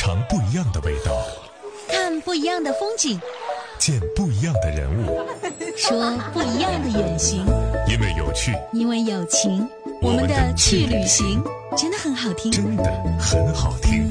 尝不一样的味道， 看不一样的风景， 见不一样的人物， 说不一样的远行。 因为有趣， 因为有情，我们的去旅行真的很好听， 真的很好听。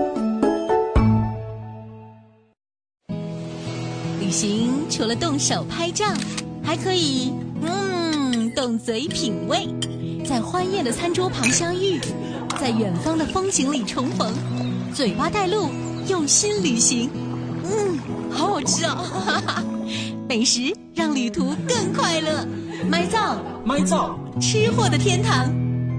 旅行除了动手拍照，还可以动嘴品味，在欢宴的餐桌旁相遇，在远方的风景里重逢，嘴巴带路，用心旅行。好好吃哦！美食让旅途更快乐。麦灶，吃货的天堂。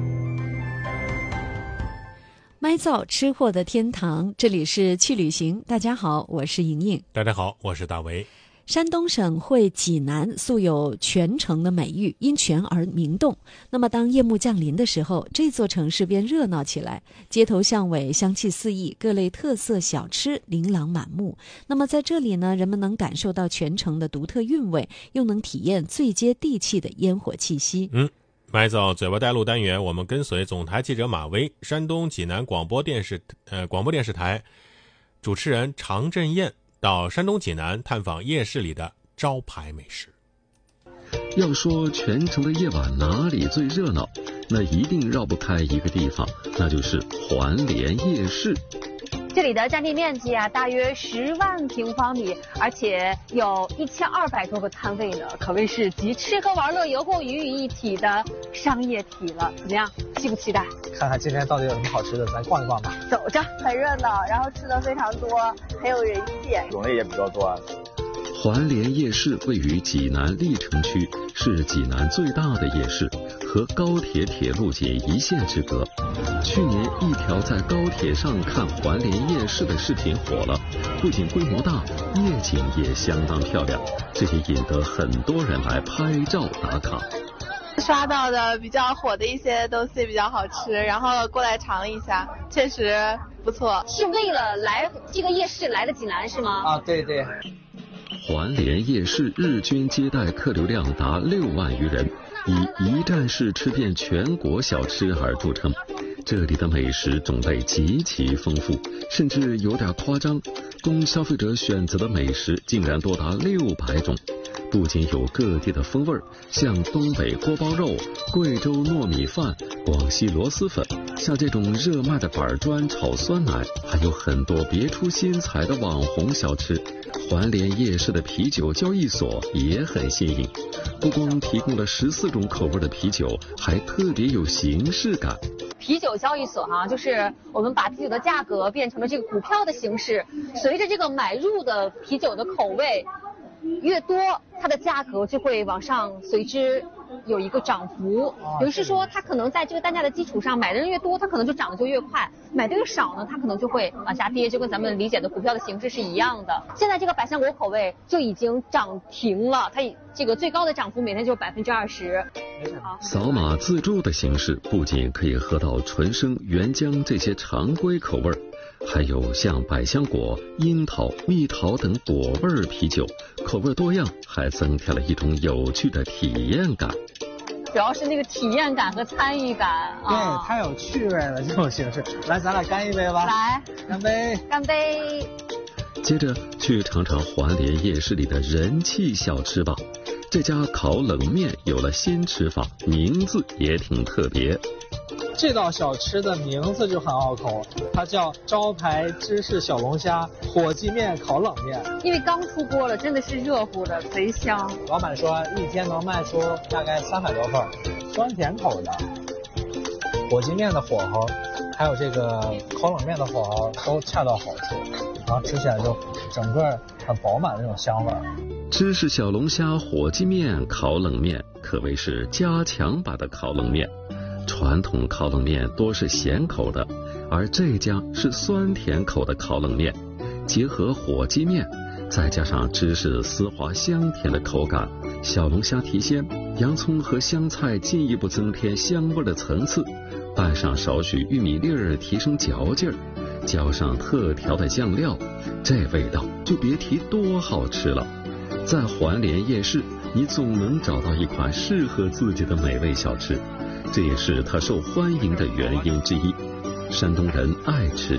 麦灶，吃货的天堂，这里是去旅行。大家好，我是莹莹。 大家好，我是大为。 山东省会济南素有泉城的美誉，因泉而名动。那么当夜幕降临的时候，这座城市便热闹起来，街头巷尾香气四溢，各类特色小吃琳琅满目。那么在这里呢，人们能感受到泉城的独特韵味，又能体验最接地气的烟火气息。 麦灶嘴巴带路单元，我们跟随总台记者马威、山东济南广播电视台主持人常振燕到山东济南探访夜市里的招牌美食。 要说泉城的夜晚哪里最热闹，那一定绕不开一个地方，那就是环联夜市。 这里的占地面积大约10万平方米，而且有1200多个摊位呢，可谓是集吃喝玩乐游购娱于一体的商业体了。怎么样，期不期待？ 看看今天到底有什么好吃的，咱逛一逛吧。 走着。 很热闹，然后吃的非常多，很有人气， 种类也比较多。 环联夜市位于济南历城区，是济南最大的夜市，和高铁铁路仅1线之隔。去年一条在高铁上看环联夜市的视频火了，不仅规模大，夜景也相当漂亮，这也引得很多人来拍照打卡。 刷到的比较火的一些东西比较好吃，然后过来尝了一下，确实不错。 是为了来这个夜市来的济南是吗？ 对。 环联夜市日均接待客流量达6万余人，以一站式吃遍全国小吃而著称。这里的美食种类极其丰富，甚至有点夸张，供消费者选择的美食竟然多达600种。不仅有各地的风味，像东北锅包肉、贵州糯米饭、广西螺蛳粉，像这种热卖的板砖炒酸奶，还有很多别出心裁的网红小吃。环联夜市的啤酒交易所也很新颖，不光提供了14种口味的啤酒，还特别有形式感。 啤酒交易所就是我们把啤酒的价格变成了这个股票的形式，随着这个买入的啤酒的口味越多，它的价格就会往上随之有一个涨幅。也就是说，它可能在这个单价的基础上，买的人越多，它可能就涨得就越快；买的越少呢，它可能就会往下跌，就跟咱们理解的股票的形式是一样的。现在这个百香果口味就已经涨停了，它这个最高的涨幅每天就是20%。 扫码自助的形式不仅可以喝到纯生、原浆这些常规口味，还有像百香果、樱桃、蜜桃等果味啤酒，口味多样，还增添了一种有趣的体验感。 主要是那个体验感和参与感对，太有趣味了这种形式。来，咱俩干一杯吧。 来， 干杯！ 干杯！ 接着去尝尝环联夜市里的人气小吃吧。这家烤冷面有了新吃法，名字也挺特别。 这道小吃的名字就很拗口，它叫招牌芝士小龙虾火鸡面烤冷面。 因为刚出锅了，真的是热乎的，贼香。 老板说一天能卖出大概300多份，酸甜口的。火鸡面的火候，还有这个烤冷面的火候都恰到好处，然后吃起来就整个很饱满的那种香味。 芝士小龙虾火鸡面烤冷面可谓是加强版的烤冷面。传统烤冷面多是咸口的，而这家是酸甜口的烤冷面，结合火鸡面，再加上芝士丝滑香甜的口感，小龙虾提鲜，洋葱和香菜进一步增添香味的层次，拌上少许玉米粒儿提升嚼劲儿，浇上特调的酱料，这味道就别提多好吃了。在环联夜市，你总能找到一款适合自己的美味小吃，这也是它受欢迎的原因之一。山东人爱吃面，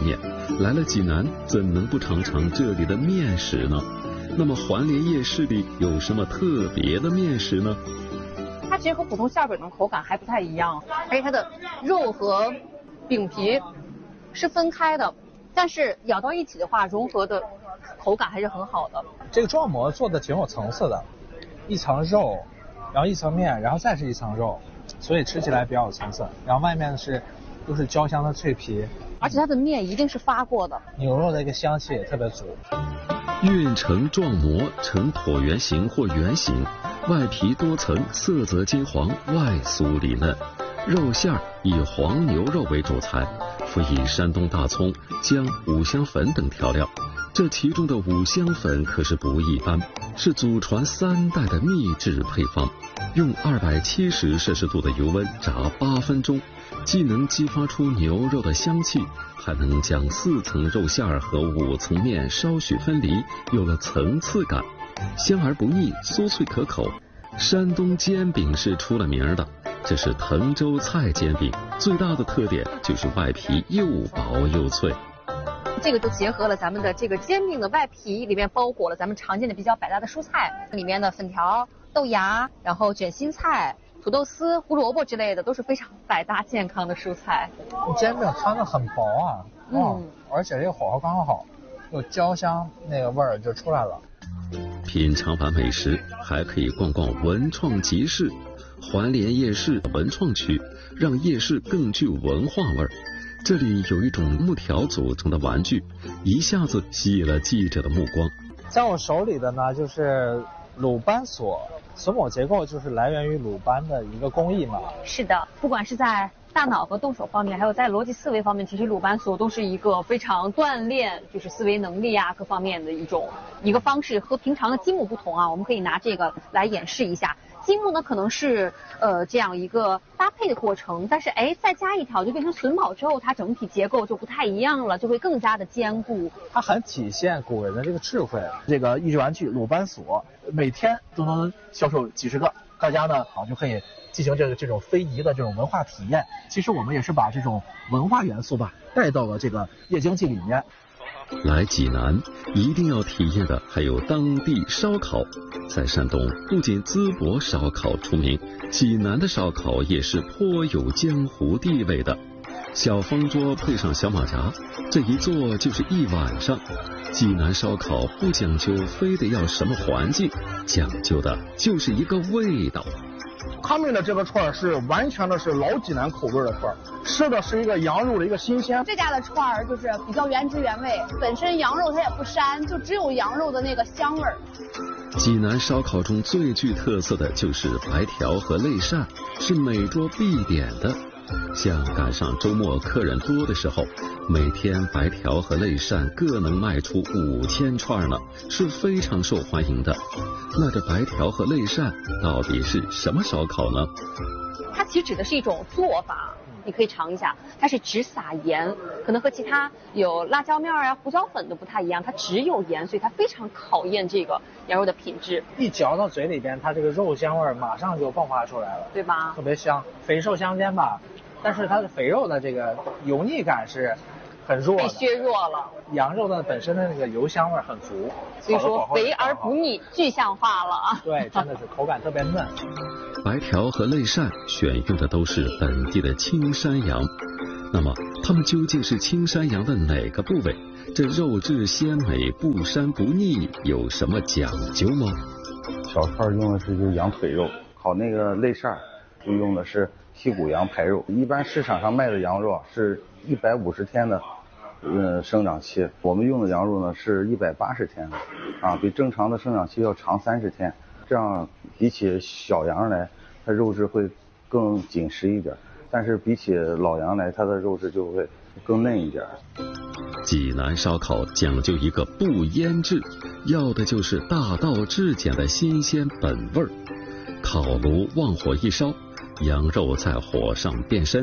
来了济南，怎能不尝尝这里的面食呢？那么环联夜市里有什么特别的面食呢？ 它其实和普通馅饼的口感还不太一样，而且它的肉和饼皮是分开的，但是咬到一起的话，融合的口感还是很好的。 这个撞馍做的挺有层次的，一层肉，然后一层面，然后再是一层肉，所以吃起来比较有层次。然后外面都是焦香的脆皮， 而且它的面一定是发过的， 牛肉的一个香气也特别足。 运成撞馍呈椭圆形或圆形，外皮多层，色泽金黄，外酥里嫩。肉馅儿以黄牛肉为主材，辅以山东大葱、姜、五香粉等调料。这其中的五香粉可是不一般，是祖传3代的秘制配方，用270摄氏度的油温炸8分钟，既能激发出牛肉的香气，还能将4层肉馅儿和5层面稍许分离，有了层次感，香而不腻，酥脆可口。山东煎饼是出了名的，这是滕州菜煎饼，最大的特点就是外皮又薄又脆。 这个就结合了咱们的这个煎饼的外皮，里面包裹了咱们常见的比较百搭的蔬菜，里面的粉条、豆芽，然后卷心菜、土豆丝、胡萝卜之类的，都是非常百搭健康的蔬菜。 煎饼摊的很薄啊，而且这个火候刚刚好，有焦香那个味儿就出来了。 品尝完美食，还可以逛逛文创集市。环联夜市文创区让夜市更具文化味儿。这里有一种木条组成的玩具，一下子吸引了记者的目光。 在我手里的呢，就是鲁班锁，榫卯结构就是来源于鲁班的一个工艺嘛。 是的，不管是在大脑和动手方面，还有在逻辑思维方面，其实鲁班锁都是一个非常锻炼就是思维能力啊各方面的一个方式。和平常的积木不同啊，我们可以拿这个来演示一下。积木呢可能是这样一个搭配的过程，但是再加一条就变成榫卯之后，它整体结构就不太一样了，就会更加的坚固。 它很体现古人的这个智慧。 这个益智玩具鲁班锁每天都能销售几十个，大家呢就可以进行这种非遗的这种文化体验。其实我们也是把这种文化元素吧带到了这个夜经济里面。 来济南一定要体验的还有当地烧烤。在山东不仅淄博烧烤出名，济南的烧烤也是颇有江湖地位的。小方桌配上小马扎，这一坐就是一晚上。济南烧烤不讲究非得要什么环境，讲究的就是一个味道。 他们的这个串是完全的是老济南口味的串，吃的是一个羊肉的一个新鲜。 这家的串就是比较原汁原味，本身羊肉它也不膻，就只有羊肉的那个香味儿。 济南烧烤中最具特色的就是白条和肋扇，是每桌必点的。像赶上周末客人多的时候，每天白条和肋扇各能卖出5000串呢，是非常受欢迎的。那这白条和肋扇到底是什么烧烤呢？ 它其实指的是一种做法，你可以尝一下，它是只撒盐，可能和其他有辣椒面啊、胡椒粉的不太一样，它只有盐，所以它非常考验这个羊肉的品质。 一嚼到嘴里边，它这个肉香味马上就迸发出来了， 对吧？ 特别香，肥瘦相间吧。但是它的肥肉的这个油腻感是很弱的， 被削弱了。 羊肉的本身的那个油香味很足， 所以说肥而不腻，具象化了啊。 对，真的是口感特别嫩。 白条和肋扇选用的都是本地的青山羊，那么它们究竟是青山羊的哪个部位？这肉质鲜美，不膻不腻，有什么讲究吗？ 小串用的是就是羊腿肉，烤那个肋扇就用的是西骨羊排肉。一般市场上卖的羊肉是150天的生长期，我们用的羊肉呢是180天的啊，比正常的生长期要长30天，这样比起小羊来，它肉质会更紧实一点，但是比起老羊来，它的肉质就会更嫩一点。 济南烧烤讲究一个不腌制，要的就是大道至简的新鲜本味儿。烤炉旺火一烧，羊肉在火上变身，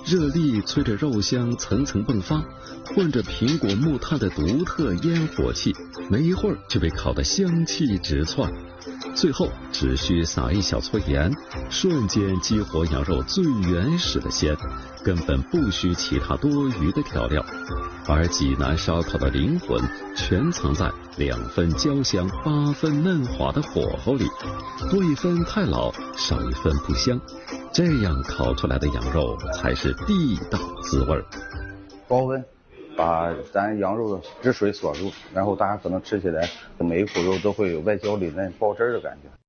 热力催着肉香层层迸发，混着苹果木炭的独特烟火气，没一会儿就被烤得香气直窜。最后只需撒一小撮盐，瞬间激活羊肉最原始的鲜，根本不需其他多余的调料。而济南烧烤的灵魂全藏在2分焦香8分嫩滑的火候里，多一分太老，少一分不香，这样烤出来的羊肉才是地道滋味。 高温把咱羊肉的汁水锁住，然后大家可能吃起来每一口肉都会有外焦里嫩爆汁的感觉。